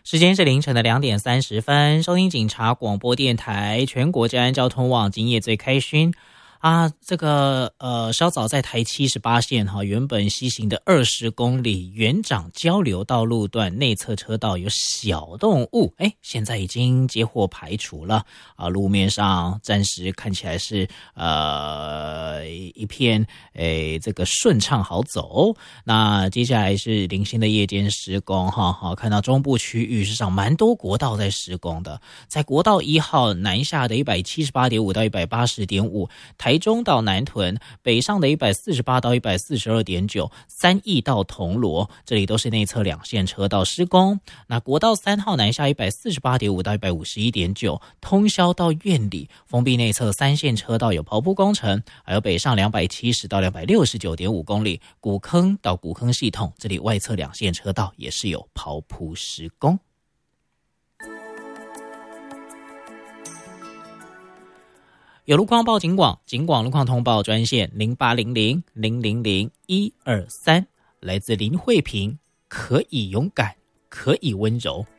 时间是凌晨的2点30分，收听警察广播电台全国治安交通网，今夜最开心啊！稍早在台78线原本西行的20公里园长交流道路段内侧车道有小动物，现在已经接获排除了啊，路面上暂时看起来是一片这个顺畅好走。那接下来是零星的夜间施工看到中部区域事实上蛮多国道在施工的，在国道1号南下的 178.5 到 180.5， 台中到南屯，北上的148到 142.9， 三义到铜锣，这里都是内侧两线车道施工。那国道3号南下 148.5 到 151.9， 通霄到苑里，封闭内侧三线车道有刨铺工程，还有北上270到 269.5 公里，古坑到古坑系统，这里外侧两线车道也是有刨铺施工。有路况报警广，警广路况通报专线0800-000-123，来自林慧萍。可以勇敢，可以温柔。